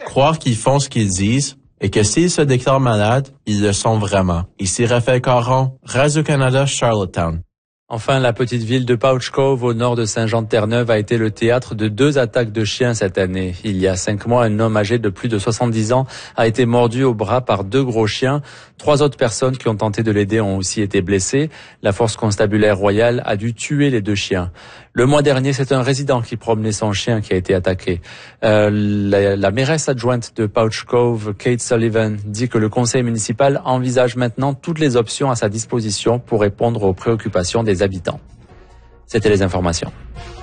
Croire qu'ils font ce qu'ils disent et que s'ils se déclarent malades, ils le sont vraiment. Ici Raphaël Caron, Radio-Canada, Charlottetown. Enfin, la petite ville de Pouch Cove, au nord de Saint-Jean-de-Terre-Neuve, a été le théâtre de 2 attaques de chiens cette année. Il y a 5 mois, un homme âgé de plus de 70 ans a été mordu au bras par 2 gros chiens. 3 autres personnes qui ont tenté de l'aider ont aussi été blessées. La force constabulaire royale a dû tuer les 2 chiens. Le mois dernier, c'est un résident qui promenait son chien qui a été attaqué. La mairesse adjointe de Pouch Cove, Kate Sullivan, dit que le conseil municipal envisage maintenant toutes les options à sa disposition pour répondre aux préoccupations des habitants. C'était les informations.